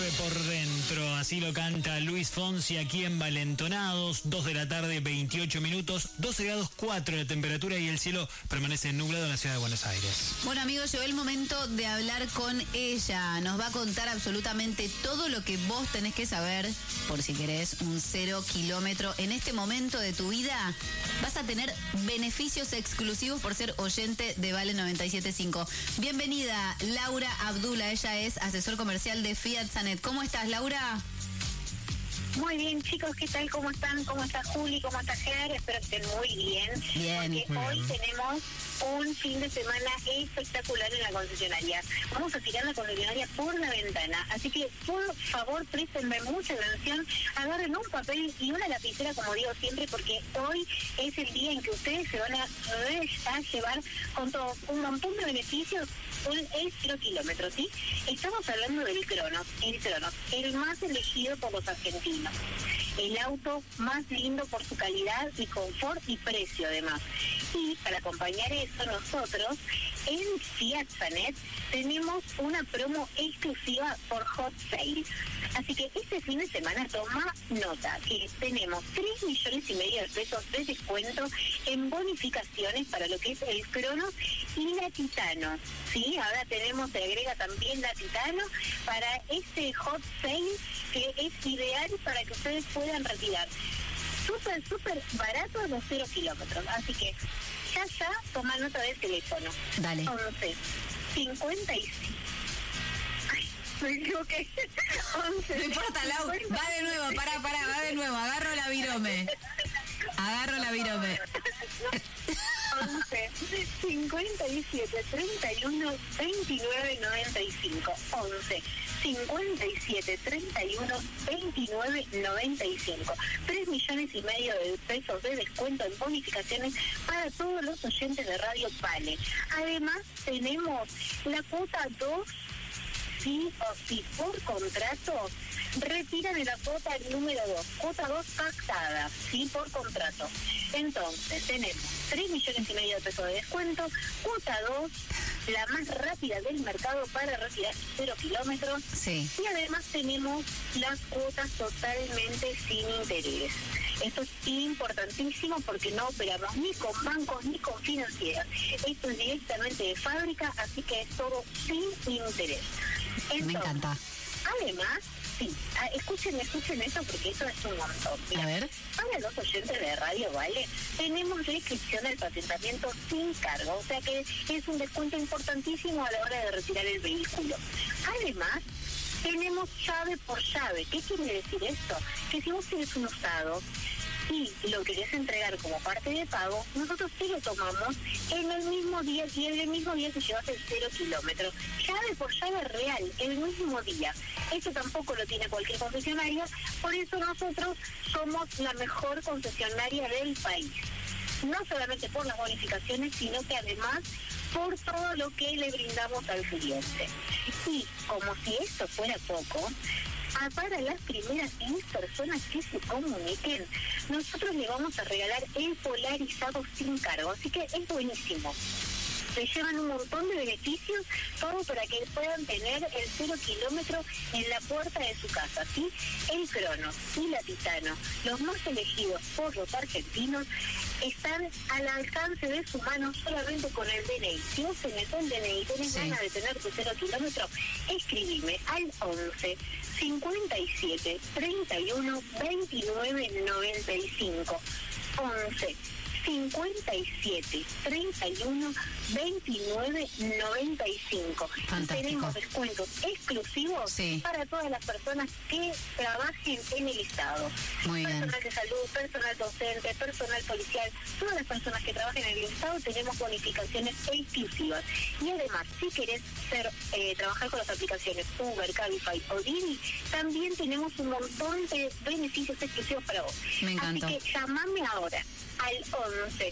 mueve por dentro, así lo canta Luis Fonsi aquí en Valentonados, 2 de la tarde, 28 minutos, 12 grados 4 de temperatura y el cielo permanece nublado en la ciudad de Buenos Aires. Bueno, amigos, llegó el momento de hablar con ella. Nos va a contar absolutamente todo lo que vos tenés que saber, por si querés un 0 kilómetro. En este momento de tu vida vas a tener beneficios exclusivos por ser oyente de Vale 97.5. Bienvenida, Laura Abdullah. Ella es asesor comercial de Fiat Sanet. ¿Cómo estás, Laura? Muy bien, chicos, ¿qué tal? ¿Cómo están? ¿Cómo está Juli? ¿Cómo está Ger? Espero que estén muy bien. Bien. Porque hoy tenemos un fin de semana espectacular en la concesionaria. Vamos a tirar la concesionaria por la ventana. Así que, por favor, préstenme mucha atención. Agarren un papel y una lapicera, como digo siempre, porque hoy es el día en que ustedes se van a llevar con todo un montón de beneficios el 0 kilómetros, ¿sí? Estamos hablando del Cronos, el más elegido por los argentinos. El auto más lindo por su calidad y confort y precio, además. Y para acompañar eso, nosotros en Fiat Sanet tenemos una promo exclusiva por Hot Sale. Así que este fin de semana toma nota que tenemos 3,5 millones de pesos de descuento en bonificaciones para lo que es el Cronos y la Titano. Sí, ahora se agrega también la Titano para este Hot Sale que es ideal para que ustedes puedan retirar. Súper barato los 0 kilómetros. Así que ya toma nota del teléfono. Dale. 11 55. Ay, me equivoqué. 11. No importa, Lau. Va de nuevo, va de nuevo. Agarro la virome. 11 57 31 29 95. 11 57 31 29 95. 3,5 millones de pesos de descuento en bonificaciones para todos los oyentes de Radio Vale. Además, tenemos la cuota 2. Sí o sí, por contrato, retiran de la cuota número 2, cuota 2 pactada, sí, por contrato. Entonces, tenemos 3,5 millones de pesos de descuento, cuota 2, la más rápida del mercado para retirar 0 kilómetros. Sí. Y además tenemos las cuotas totalmente sin interés. Esto es importantísimo porque no operamos ni con bancos ni con financieras. Esto es directamente de fábrica, así que es todo sin interés. Entonces, me encanta. Además, sí, escuchen esto porque eso es un montón. Mira, a ver. Para los oyentes de Radio Vale, tenemos descripción del patentamiento sin cargo, o sea que es un descuento importantísimo a la hora de retirar el vehículo. Además, tenemos llave por llave. ¿Qué quiere decir esto? Que si vos tienes un usado y lo querés entregar como parte de pago, nosotros te lo tomamos en el mismo día y en el mismo día que llevas el 0 kilómetros. Llave por llave real, el mismo día. Eso tampoco lo tiene cualquier concesionaria, por eso nosotros somos la mejor concesionaria del país. No solamente por las bonificaciones, sino que además por todo lo que le brindamos al cliente. Y como si esto fuera poco, para las primeras 10 personas que se comuniquen, nosotros le vamos a regalar el polarizado sin cargo, así que es buenísimo. Se llevan un montón de beneficios, todo para que puedan tener el 0 kilómetro en la puerta de su casa, ¿sí? El Cronos y la Titano, los más elegidos por los argentinos, están al alcance de su mano solamente con el DNI. Si vos tenés el DNI y tenés ganas de tener tu 0 kilómetro, escribime al 11 57 31 29 95. 11 57 31 29 95. Tenemos descuentos exclusivos para todas las personas que trabajen en el Estado. Muy bien. Personal de salud, personal docente, personal policial, todas las personas que trabajen en el Estado tenemos bonificaciones exclusivas. Y además, si querés trabajar con las aplicaciones Uber, Cabify o Didi, también tenemos un montón de beneficios exclusivos para vos. Me encanta. Así que llamame ahora al 11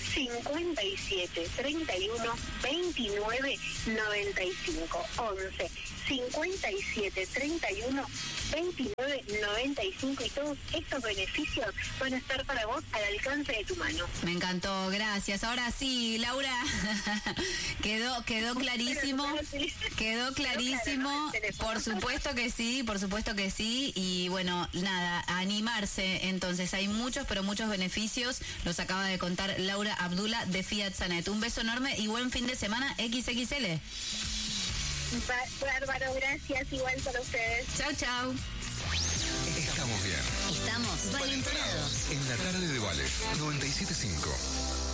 57 31 29 95. 11 57 31 29.95 y todos estos beneficios van a estar para vos al alcance de tu mano. Me encantó, gracias. Ahora sí, Laura, quedó clarísimo. Quedó clarísimo. Por supuesto que sí. Y bueno, nada, a animarse. Entonces, hay muchos, pero muchos beneficios. Los acaba de contar Laura Abdullah de Fiat Sanet. Un beso enorme y buen fin de semana XXL. Bárbaro, gracias, igual para ustedes. Chau, chau. Estamos bien. Estamos valentonados. En la tarde de Vale 97.5.